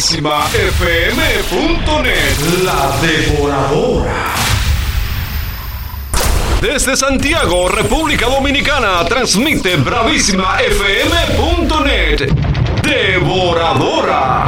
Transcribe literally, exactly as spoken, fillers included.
bravísima f m punto net. La Devoradora. Desde Santiago, República Dominicana, transmite bravísima f m punto net. Devoradora.